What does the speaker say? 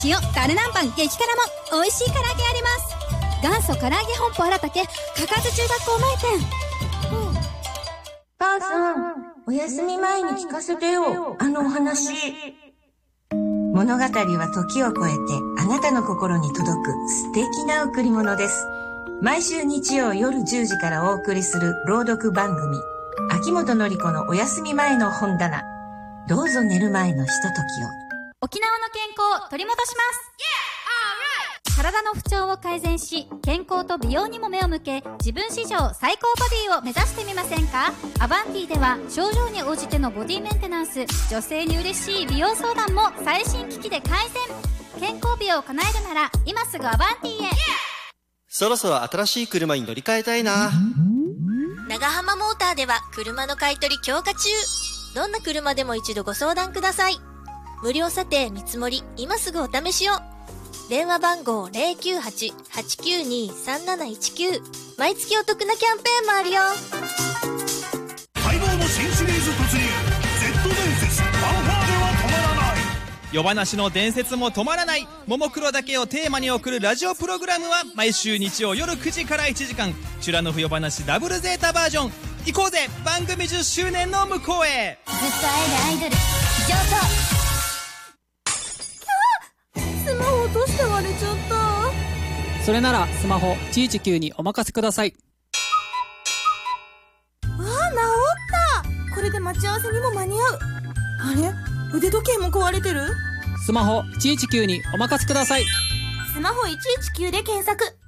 塩ダル南蛮激辛も美味しい唐揚げあります。元祖唐揚げ本舗荒竹かかず中学校前店。 母さん、お休み前に聞かせてよ、あのお話。物語は時を超えてあなたの心に届く素敵な贈り物です。毎週日曜夜10時からお送りする朗読番組、秋元典子のお休み前の本棚。どうぞ寝る前のひとときを。 沖縄の健康を取り戻します。体の不調を改善し、健康と美容にも目を向け、自分史上最高ボディを目指してみませんか？アバンティでは症状に応じてのボディメンテナンス、女性に嬉しい美容相談も最新機器で改善。健康美を叶えるなら今すぐアバンティへ。 そろそろ新しい車に乗り換えたいな。 長浜モーターでは車の買い取り強化中。どんな車でも一度ご相談ください。無料査定見積もり、今すぐお試しを。電話番号 098-892-3719。毎月お得なキャンペーンもあるよ。 待望の新シリーズ突入、 Z 伝説ファンファーレは止まらない。 夜話の伝説も止まらない。ももクロだけをテーマに送るラジオプログラムは毎週日曜夜9時から1時間、チュラノフ夜話ダブルゼータバージョン。行こうぜ、番組10周年の向こうへ。 ずっと会えるアイドル上等。 スマホ落として割れちゃった。 それならスマホ119にお任せください。 あ、治った。これで待ち合わせにも間に合う。あれ、腕時計も壊れてる。 スマホ119にお任せください。 スマホ119で検索。